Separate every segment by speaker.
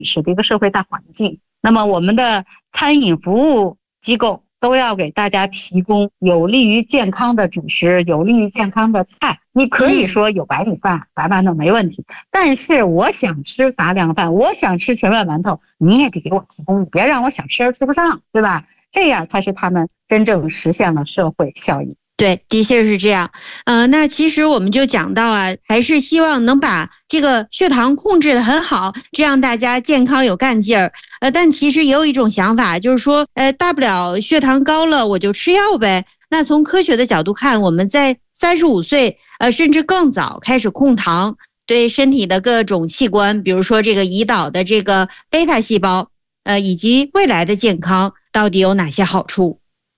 Speaker 1: 实的一个社会大环境。那么我们的餐饮服务机构都要给大家提供有利于健康的主食，有利于健康的菜。你可以说有白米饭、白馒头没问题，但是我想吃杂粮饭，我想吃全麦馒头，你也得给我提供，你别让我想吃而吃不上，对吧？这样才是他们真正实现了社会效益。
Speaker 2: 对，的确是这样。那其实我们就讲到啊，还是希望能把这个血糖控制得很好，这样大家健康有干劲儿。但其实也有一种想法，就是说，大不了血糖高了我就吃药呗。那从科学的角度看，我们在35岁，甚至更早开始控糖，对身体的各种器官，比如说这个胰岛的这个贝塔细胞，以及未来的健康，到底有哪些好处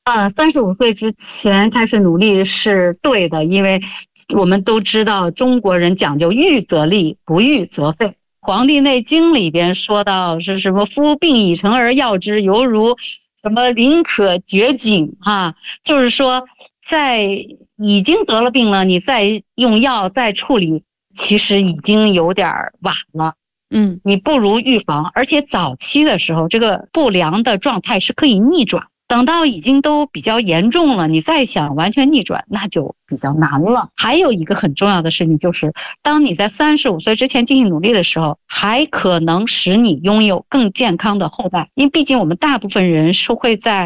Speaker 1: ？35岁之前开始努力是对的，因为我们都知道中国人讲究预则立，不预则废。黄帝内经里边说到是什么夫病已成而药之，犹如什么临可绝井就是说在已经得了病了，你再用药再处理，其实已经有点晚了。你不如预防，而且早期的时候这个不良的状态是可以逆转，等到已经都比较严重了，你再想完全逆转那就比较难了。还有一个很重要的事情，就是当你在35岁之前进行努力的时候，还可能使你拥有更健康的后代。因为毕竟我们大部分人是会在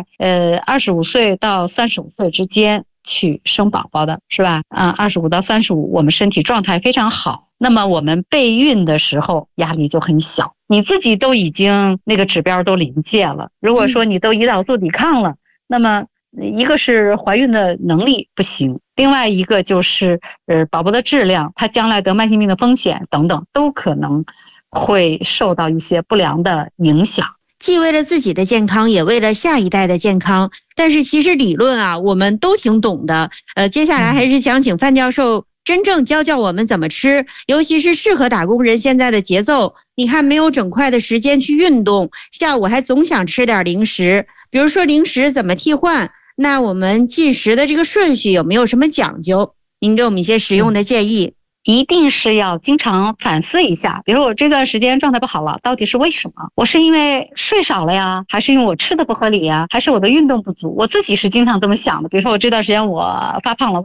Speaker 1: 25岁到35岁之间去生宝宝的，是吧？25到35我们身体状态非常好，那么我们备孕的时候压力就很小，你自己都已经那个指标都临界了，如果说你都胰岛素抵抗了，那么一个是怀孕的能力不行，另外一个就是宝宝的质量，他将来得慢性病的风险等等都可能会受到一些不良的影响。
Speaker 2: 既为了自己的健康，也为了下一代的健康。但是其实理论啊，我们都挺懂的。接下来还是想请范教授真正教我们怎么吃，尤其是适合打工人现在的节奏。你看没有整块的时间去运动，下午还总想吃点零食。比如说零食怎么替换？那我们进食的这个顺序有没有什么讲究？您给我们一些实用的建议。
Speaker 1: 一定是要经常反思一下，比如我这段时间状态不好了，到底是为什么？我是因为睡少了呀，还是因为我吃的不合理呀，还是我的运动不足？我自己是经常这么想的。比如说我这段时间我发胖了，